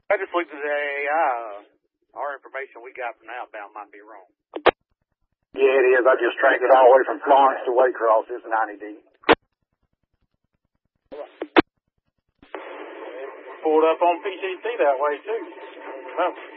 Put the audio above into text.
I just looked at the AI. Our information we got from outbound might be wrong. Yeah, it is. I just tracked it all the way from Florence to Waycross. It's 90 deep. Pulled up on PCT that way, too. Oh.